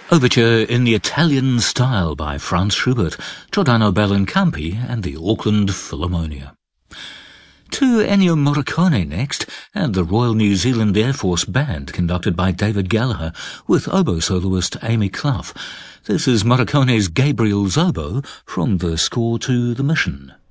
Overture in the Italian style by Franz Schubert, Giordano Bellincampi and the Auckland Philharmonia. To Ennio Morricone next, and the Royal New Zealand Air Force Band conducted by David Gallagher with oboe soloist Amy Clough. This is Morricone's Gabriel's Oboe from the score to The Mission.